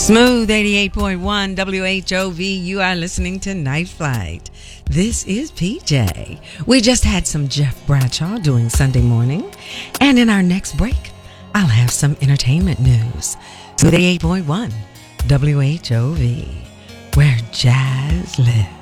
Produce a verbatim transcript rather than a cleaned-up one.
Smooth eighty-eight point one W H O V. You are listening to Night Flight. This is P J. We just had some Jeff Bradshaw doing Sunday morning. And in our next break, I'll have some entertainment news. Smooth eighty-eight point one W H O V, where jazz lives.